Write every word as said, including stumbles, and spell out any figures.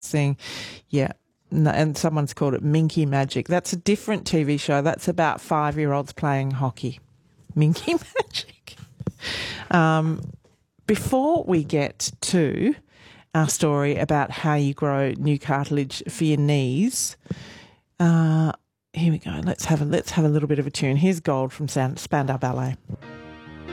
thing. Yeah. No, and someone's called it Minky Magic. That's a different T V show. That's about five-year-olds playing hockey. Minky Magic. Um, before we get to our story about how you grow new cartilage for your knees, uh, here we go. Let's have a let's have a little bit of a tune. Here's Gold from Spandau Ballet.